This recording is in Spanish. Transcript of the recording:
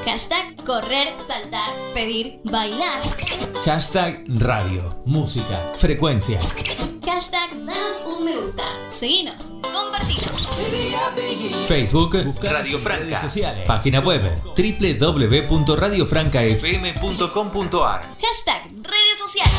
Hashtag correr, saltar, pedir, bailar. Hashtag radio, música, frecuencia. Hashtag danos un me gusta. Seguinos, compartinos. Facebook, Radio Franca. Página web, www.radiofrancafm.com.ar. Hashtag redes sociales.